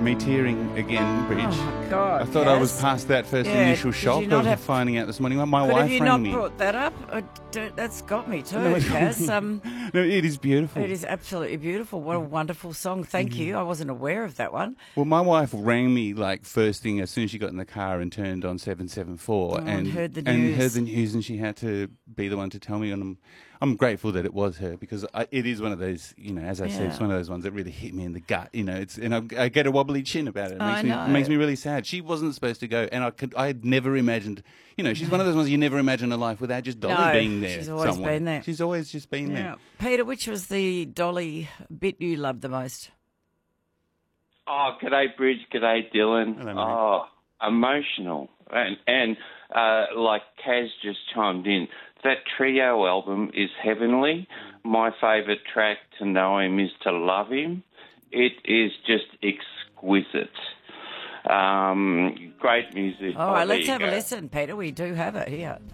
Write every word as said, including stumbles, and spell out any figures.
me tearing again, Bridge. Oh, my God. I thought Kaz. I was past that first Yeah, initial did shock you not of have- finding out this morning. My But wife have you rang not me. brought that up? I don't- that's got me too, No, it- Kaz. Um, no, it is beautiful. it is absolutely beautiful. What a wonderful song. Thank you. I wasn't aware of that one. Well, my wife rang me like first thing as soon as she got in the car and turned on seven seven four Oh, and heard the and news. heard the news, and she had to be the one to tell me. And I'm, I'm grateful that it was her, because I, it is one of those, you know, as I said, it's Yeah. one of those ones that really hit me in the gut. You know, it's and I, I get a wobbly chin about it. It I makes me know. it makes me really sad. She wasn't supposed to go, and I could I had never imagined. You know, she's one of those ones you never imagine a life without just Dolly No, being there. she's always somewhere. been there. She's always just been Yeah. there. Peter, which was the Dolly bit you loved the most? Oh, g'day, Bridge. G'day, Dylan. Hello, mate. Oh, emotional. And, and uh, like Kaz just chimed in, that trio album is heavenly. My favourite track, To Know Him is To Love Him. It is just exquisite. Um, great music. All Oh, right, there let's you have a go. listen, Peter. We do have it here.